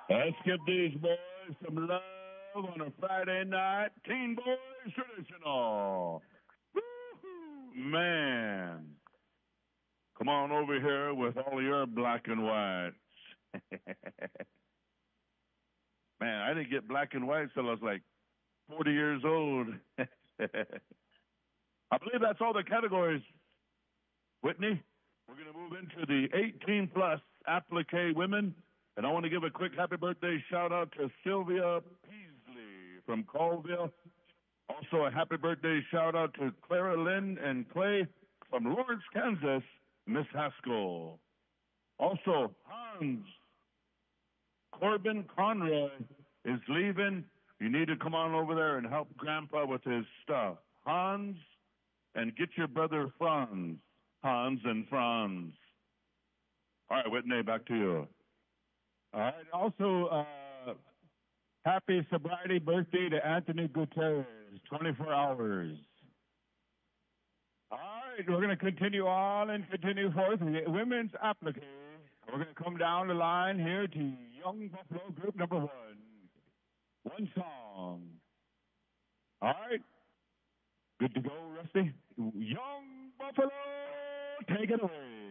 Let's give these boys some love on a Friday night. Teen Boys Traditional. Woo-hoo, man. Come on over here with all your black and whites. Man, I didn't get black and white till I was like 40 years old. I believe that's all the categories, Whitney. We're going to move into the 18 plus applique women. And I want to give a quick happy birthday shout out to Sylvia Peasley from Colville. Also, a happy birthday shout out to Clara Lynn and Clay from Lawrence, Kansas, Miss Haskell. Also, Hans Corbin Conroy is leaving. You need to come on over there and help Grandpa with his stuff. Hans, and get your brother Franz. Hans and Franz. All right, Whitney, back to you. All right. Also, happy sobriety birthday to Anthony Gutierrez, 24 hours. All right, we're going to continue on and continue forth. The women's applique. We're going to come down the line here to Young Buffalo Group number 1. One song. All right. Good to go, Rusty. Young Buffalo, take it away.